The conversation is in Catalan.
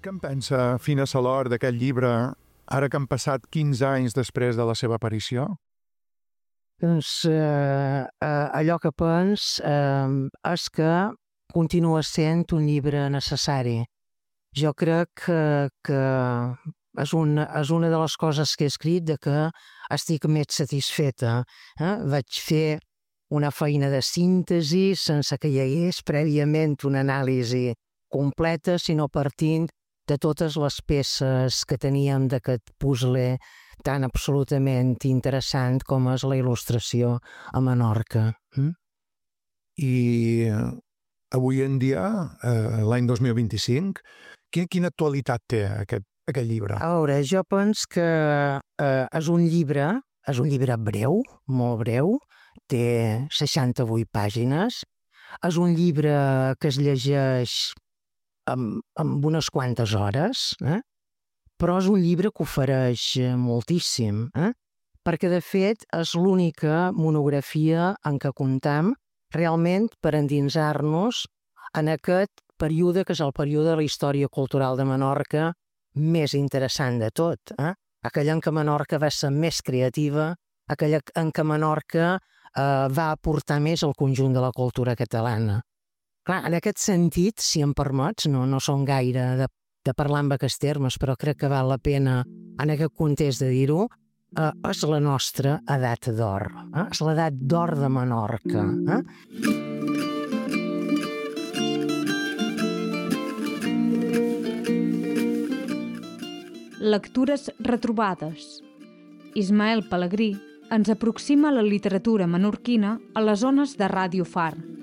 Què en pensa Fina Salor d'aquest llibre, ara que han passat 15 anys després de la seva aparició? Doncs allò que pens és que continua sent un llibre necessari. Jo crec que és una de les coses que he escrit de que estic més satisfeta. Vaig fer una feina de síntesi sense que hi hagués prèviament una anàlisi completa, sinó partint de totes les peces que teníem d'aquest puzzle tan absolutament interessant com és la il·lustració a Menorca. I avui en dia, l'any 2025, quina actualitat té aquest llibre? A veure, jo penso que és un llibre breu, molt breu, té 68 pàgines, és un llibre que es llegeix amb unes quantes hores, però és un llibre que ofereix moltíssim, perquè de fet és l'única monografia en què comptem realment per endinsar-nos en aquest període que és el període de la història cultural de Menorca més interessant de tot, aquell en què Menorca va ser més creativa, aquell en què Menorca va aportar més al conjunt de la cultura catalana. Clar, en aquest sentit, si em permets, no som gaire de parlar en aquests termes, però crec que val la pena en aquest context de dir-ho, és la nostra edat d'or, és l'edat d'or de Menorca. Lectures retrobades. Ismael Pelegrí ens aproxima la literatura menorquina a les ones de Ràdio Far.